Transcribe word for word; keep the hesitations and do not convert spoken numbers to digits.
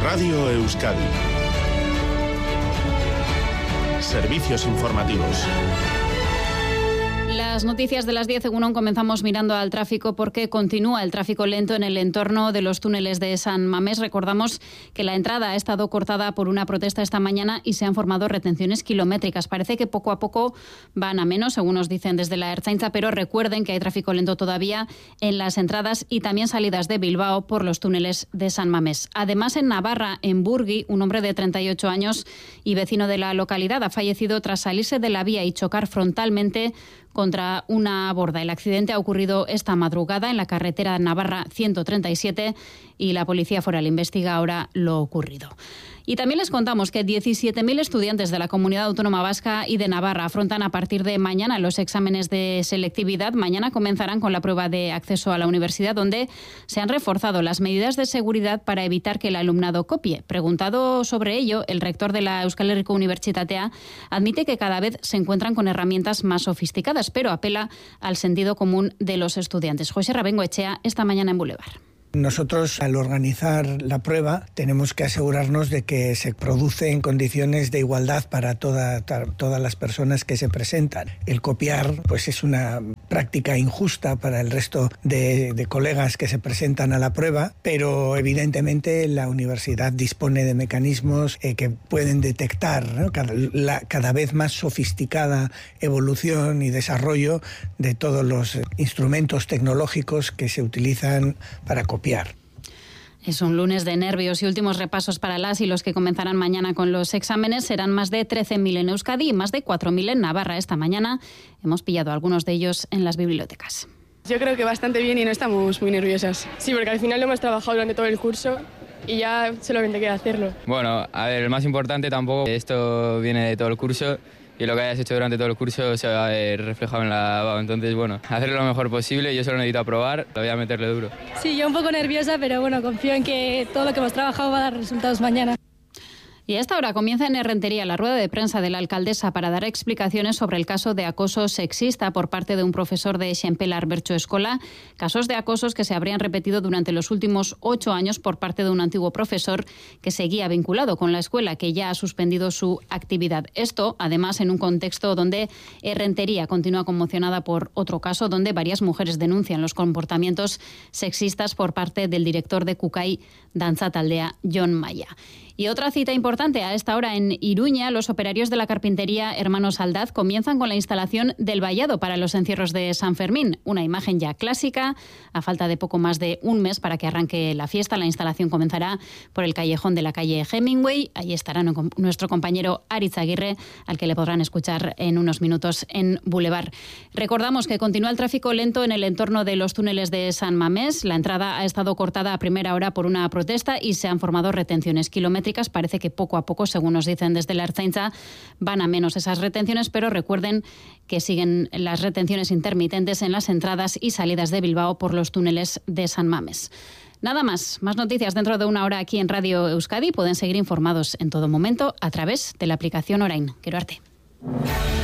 Radio Euskadi. Servicios informativos. Las noticias de las diez, Egunon, comenzamos mirando al tráfico porque continúa el tráfico lento en el entorno de los túneles de San Mamés. Recordamos que la entrada ha estado cortada por una protesta esta mañana y se han formado retenciones kilométricas. Parece que poco a poco van a menos, según nos dicen desde la Ertzaintza, pero recuerden que hay tráfico lento todavía en las entradas y también salidas de Bilbao por los túneles de San Mamés. Además, en Navarra, en Burgui, un hombre de treinta y ocho años y vecino de la localidad ha fallecido tras salirse de la vía y chocar frontalmente contra una borda. El accidente ha ocurrido esta madrugada en la carretera Navarra ciento treinta y siete y la Policía Foral investiga ahora lo ocurrido. Y también les contamos que diecisiete mil estudiantes de la Comunidad Autónoma Vasca y de Navarra afrontan a partir de mañana los exámenes de selectividad. Mañana comenzarán con la prueba de acceso a la universidad, donde se han reforzado las medidas de seguridad para evitar que el alumnado copie. Preguntado sobre ello, el rector de la Euskal Herriko Unibertsitatea admite que cada vez se encuentran con herramientas más sofisticadas, pero apela al sentido común de los estudiantes. José Rabengoechea, esta mañana en Boulevard. Nosotros, al organizar la prueba, tenemos que asegurarnos de que se produce en condiciones de igualdad para toda, todas las personas que se presentan. El copiar, pues, es una práctica injusta para el resto de, de colegas que se presentan a la prueba, pero evidentemente la universidad dispone de mecanismos eh, que pueden detectar, ¿no?, cada, la cada vez más sofisticada evolución y desarrollo de todos los instrumentos tecnológicos que se utilizan para copiar. Es un lunes de nervios y últimos repasos para las y los que comenzarán mañana con los exámenes. Serán más de trece mil en Euskadi y más de cuatro mil en Navarra. Esta mañana hemos pillado algunos de ellos en las bibliotecas. Yo creo que bastante bien y no estamos muy nerviosas. Sí, porque al final lo hemos trabajado durante todo el curso y ya solamente queda hacerlo. Bueno, a ver, el más importante tampoco, esto viene de todo el curso y lo que hayas hecho durante todo el curso se va a ver reflejado en la B A U. Entonces, bueno, hacerlo lo mejor posible. Yo solo necesito aprobar, lo voy a meterle duro. Sí, yo un poco nerviosa, pero bueno, confío en que todo lo que hemos trabajado va a dar resultados mañana. Y a esta hora comienza en Errentería la rueda de prensa de la alcaldesa para dar explicaciones sobre el caso de acoso sexista por parte de un profesor de Xempelar Bertso Escola, casos de acosos que se habrían repetido durante los últimos ocho años por parte de un antiguo profesor que seguía vinculado con la escuela, que ya ha suspendido su actividad. Esto, además, en un contexto donde Errentería continúa conmocionada por otro caso donde varias mujeres denuncian los comportamientos sexistas por parte del director de Kukai Danza Taldea, Jon Maya. Y otra cita importante a esta hora en Iruña, los operarios de la carpintería Hermanos Aldaz comienzan con la instalación del vallado para los encierros de San Fermín, una imagen ya clásica. A falta de poco más de un mes para que arranque la fiesta, la instalación comenzará por el callejón de la calle Hemingway. Ahí estará nuestro compañero Aritz Aguirre, al que le podrán escuchar en unos minutos en Boulevard. Recordamos que continúa el tráfico lento en el entorno de los túneles de San Mamés. La entrada ha estado cortada a primera hora por una protesta y se han formado retenciones kilométricas. Parece que poco a poco, según nos dicen desde la Ertzaintza, van a menos esas retenciones, pero recuerden que siguen las retenciones intermitentes en las entradas y salidas de Bilbao por los túneles de San Mamés. Nada más, más noticias dentro de una hora aquí en Radio Euskadi. Pueden seguir informados en todo momento a través de la aplicación Orain. Quiero arte.